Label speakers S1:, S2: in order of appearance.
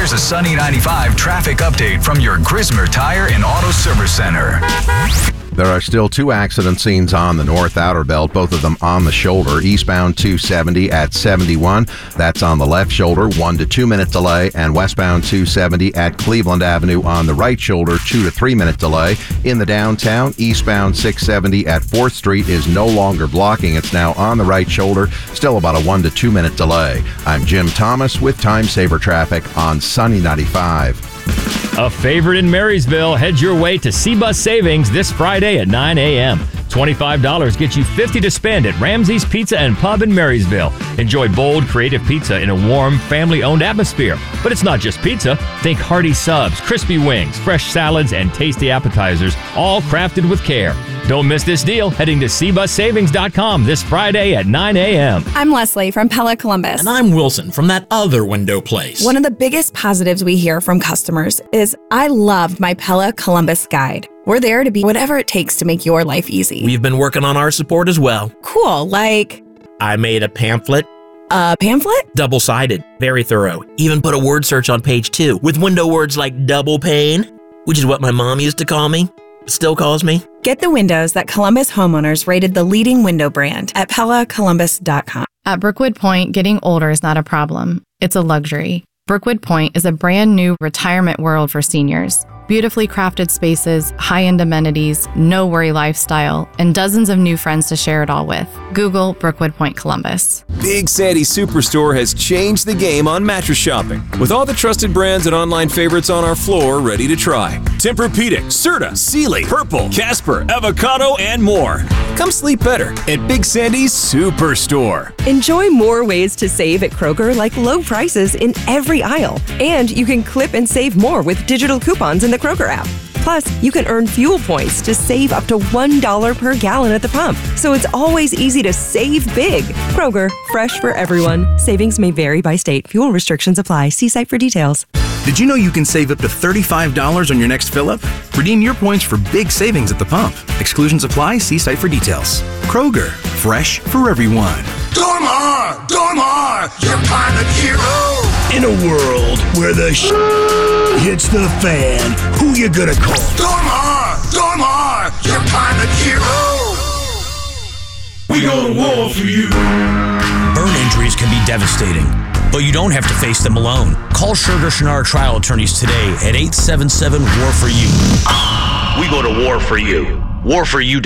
S1: Here's a Sunny 95 traffic update from your Grismer Tire and Auto Service Center.
S2: There are still 2 accident scenes on the North Outer Belt, both of them on the shoulder. Eastbound 270 at 71. That's on the left shoulder, 1 to 2 minute delay. And westbound 270 at Cleveland Avenue on the right shoulder, 2 to 3 minute delay. In the downtown, eastbound 670 at 4th Street is no longer blocking. It's now on the right shoulder, still about a 1 to 2 minute delay. I'm Jim Thomas with Time Saver Traffic on Sunny 95.
S3: A favorite in Marysville, head your way to C-Bus Savings this Friday at 9 a.m. $25 gets you $50 to spend at Ramsey's Pizza and Pub in Marysville. Enjoy bold, creative pizza in a warm, family-owned atmosphere. But it's not just pizza. Think hearty subs, crispy wings, fresh salads, and tasty appetizers, all crafted with care. Don't miss this deal, heading to cbussavings.com this Friday at 9 a.m.
S4: I'm Leslie from Pella Columbus.
S5: And I'm Wilson from that other window place.
S4: One of the biggest positives we hear from customers is, I loved my Pella Columbus guide. We're there to be whatever it takes to make your life easy.
S5: We've been working on our support as well.
S4: Cool, like...
S5: I made a pamphlet.
S4: A pamphlet?
S5: Double-sided, very thorough. Even put a word search on page 2 with window words like double pane, which is what my mom used to call me. Still calls me.
S4: Get the windows that Columbus homeowners rated the leading window brand at PellaColumbus.com.
S6: At Brookwood Point, getting older is not a problem. It's a luxury. Brookwood Point is a brand new retirement world for seniors. Beautifully crafted spaces, high-end amenities, no-worry lifestyle, and dozens of new friends to share it all with. Google Brookwood Point Columbus.
S7: Big Sandy Superstore has changed the game on mattress shopping, with all the trusted brands and online favorites on our floor ready to try. Tempur-Pedic, Serta, Sealy, Purple, Casper, Avocado, and more. Come sleep better at Big Sandy's Superstore.
S8: Enjoy more ways to save at Kroger, like low prices in every aisle. And you can clip and save more with digital coupons in the Kroger app. Plus, you can earn fuel points to save up to $1 per gallon at the pump. So it's always easy to save big. Kroger, fresh for everyone. Savings may vary by state. Fuel restrictions apply. See site for details.
S9: Did you know you can save up to $35 on your next fill-up? Redeem your points for big savings at the pump. Exclusions apply. See site for details. Kroger, fresh for everyone.
S10: Dormar! Dormar! Your pilot hero!
S11: In a world where the hits the fan, who you gonna call?
S10: Dormar! Dormar! Your pilot hero!
S11: We go to war for you.
S12: Burn injuries can be devastating, but you don't have to face them alone. Call Sherger Schnarr Trial Attorneys today at 877-WAR-FOR-YOU.
S13: We go to war for you. Warforyou.com.